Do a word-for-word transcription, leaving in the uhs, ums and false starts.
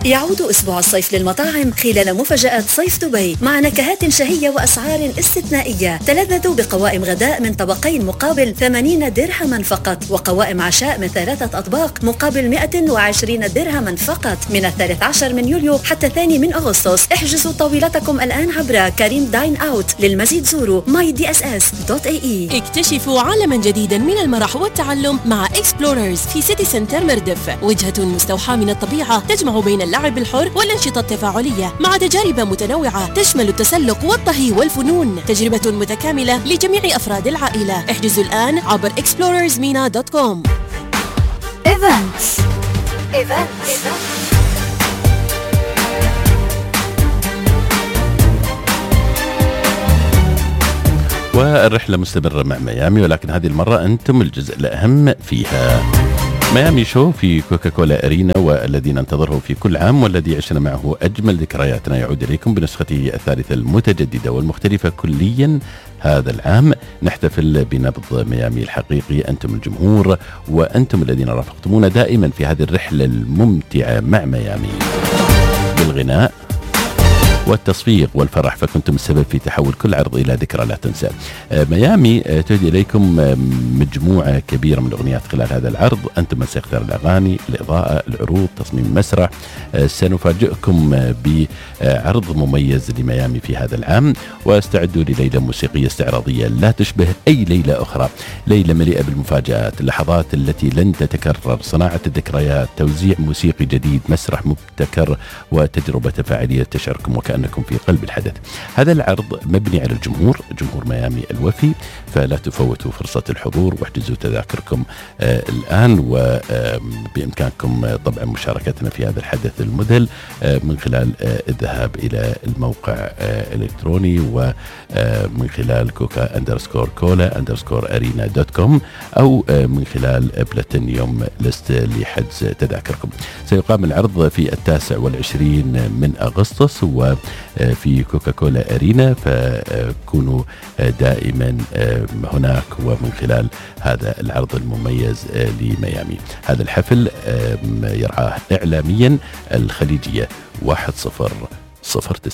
يعود أسبوع الصيف للمطاعم خلال مفاجآت صيف دبي مع نكهات شهية وأسعار استثنائية. تلذذوا بقوائم غداء من طبقين مقابل ثمانين درهما فقط، وقوائم عشاء من ثلاثة أطباق مقابل مئة وعشرين درهما فقط من الثالث عشر من يوليو حتى الثاني من أغسطس. احجزوا طاولتكم الآن عبر كريم داين أوت. للمزيد زوروا ماي دي اس اس دوت اي اي. اكتشفوا عالما جديدا من المرح والتعلم مع إكسبلوررز في سيتي سنتر مردف، وجهة مستوحاة من الطبيعة تجمع بين اللعب الحر والأنشطة التفاعلية مع تجارب متنوعة تشمل التسلق والطهي والفنون. تجربة متكاملة لجميع أفراد العائلة. احجزوا الآن عبر إكسبلوررز مينا دوت كوم. Events. Events. والرحلة مستمرة مع ميامي، ولكن هذه المرة أنتم الجزء الأهم فيها. ميامي شو في كوكاكولا أرينا، والذي ننتظره في كل عام والذي عشنا معه أجمل ذكرياتنا يعود إليكم بنسخته الثالثة المتجددة والمختلفة كليا. هذا العام نحتفل بنبض ميامي الحقيقي، أنتم الجمهور وأنتم الذين رافقتمونا دائما في هذه الرحلة الممتعة مع ميامي، بالغناء والتصفيق والفرح، فكنتم السبب في تحول كل عرض إلى ذكرى لا تنسى. ميامي تهدي إليكم مجموعة كبيرة من الأغنيات خلال هذا العرض. أنتم من سيختار الأغاني، الإضاءة، العروض، تصميم المسرح. سنفاجئكم بعرض مميز لميامي في هذا العام، واستعدوا لليلة موسيقية استعراضية لا تشبه أي ليلة أخرى. ليلة مليئة بالمفاجآت، اللحظات التي لن تتكرر، صناعة الذكريات، توزيع موسيقي جديد، مسرح مبتكر، وتجربة تفاعلية تشعركم وكأن أنكم في قلب الحدث. هذا العرض مبني على الجمهور، جمهور ميامي الوفي، فلا تفوتوا فرصة الحضور واحجزوا تذاكركم آه الآن، وبإمكانكم آه طبعا مشاركتنا في هذا الحدث المذهل آه من خلال آه الذهاب إلى الموقع آه الإلكتروني، ومن خلال كوكا أندرسكور كولا أندرسكور أرينا دوت كوم، أو آه من خلال بلاتينيوم لست لحجز تذاكركم. سيقام العرض في التاسع والعشرين من أغسطس و في كوكاكولا أرينا، فكونوا دائما هناك ومن خلال هذا العرض المميز لميامي. هذا الحفل يرعاه إعلاميا الخليجية واحد صفر صفر تسعة.